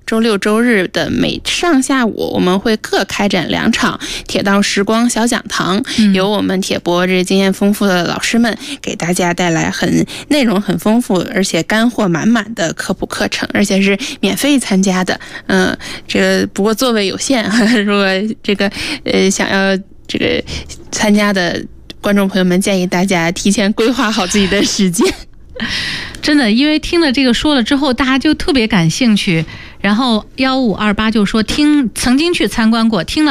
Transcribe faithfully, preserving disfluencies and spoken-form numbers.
周六周日的每上下午，我们会各开展两场铁道时光小讲堂，嗯、由我们铁博这经验丰富的老师们给大家带来很内容很丰富而且干货满满的科普课程，而且是免费参加的。嗯、呃，这个不过座位有限，如果这个呃想要这个参加的观众朋友们，建议大家提前规划好自己的时间。 真的，因为听了这个说了之后，大家就特别感兴趣。然后一五二八就说听曾经去参观过，听了